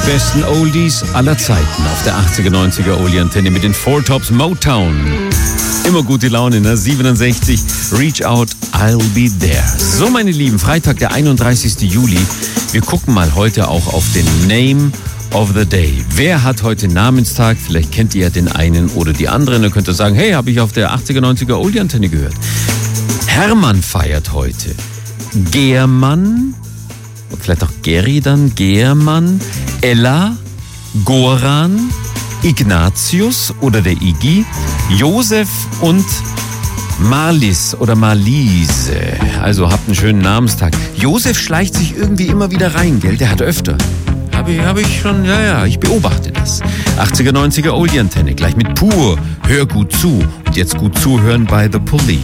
besten Oldies aller Zeiten auf der 80er, 90er Oldie-Antenne mit den Four Tops Motown. Immer gute Laune, ne? 67, Reach Out, I'll Be There. So, meine Lieben, Freitag, der 31. Juli. Wir gucken mal heute auch auf den Name of the Day. Wer hat heute Namenstag? Vielleicht kennt ihr ja den einen oder die anderen. Dann könnt ihr sagen, hey, habe ich auf der 80er, 90er Oldie-Antenne gehört. Hermann feiert heute. Germann, vielleicht auch Geri dann, Germann, Ella, Goran, Ignatius oder der Iggy, Josef und Marlis oder Marlise. Also habt einen schönen Namenstag. Josef schleicht sich irgendwie immer wieder rein, gell? Der hat öfter. Hab ich schon, ich beobachte das. 80er, 90er Oldie-Antenne, gleich mit Pur. Hör gut zu. Und jetzt gut zuhören bei The Police.